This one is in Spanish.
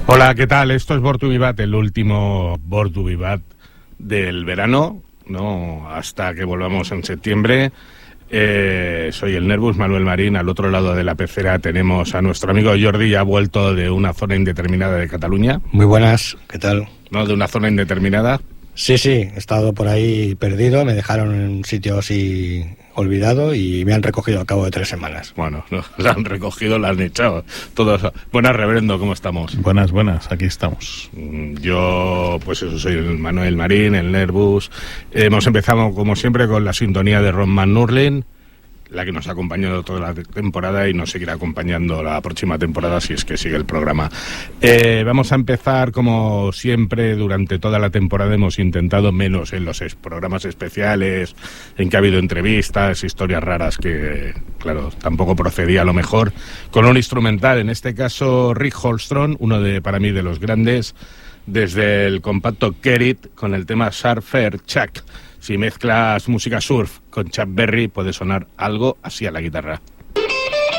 Hola, ¿qué tal? Esto es Born to Vivat, el último Born to Vivat del verano, ¿no? Hasta que volvamos en septiembre. Soy el Nervus, Manuel Marín. Al otro lado de la pecera tenemos a nuestro amigo Jordi, ya vuelto de una zona indeterminada de Cataluña. Muy buenas, ¿qué tal? ¿No? De una zona indeterminada. Sí, he estado por ahí perdido, me dejaron en un sitio así olvidado y me han recogido al cabo de 3 semanas. Bueno, no, la han recogido, la han echado. Todos. Buenas, reverendo, ¿cómo estamos? Buenas, aquí estamos. Yo, pues eso, soy el Manuel Marín, el Nervus. Hemos empezado, como siempre, con la sintonía de Ron McNurlin, la que nos ha acompañado toda la temporada y nos seguirá acompañando la próxima temporada si es que sigue el programa. Vamos a empezar, como siempre, durante toda la temporada hemos intentado, menos en los programas especiales, en que ha habido entrevistas, historias raras que, claro, tampoco procedía a lo mejor, con un instrumental, en este caso Rick Holstrom, uno para mí de los grandes, desde el compacto Kerit, con el tema Surfer Chuck. Si mezclas música surf con Chuck Berry, puede sonar algo así a la guitarra.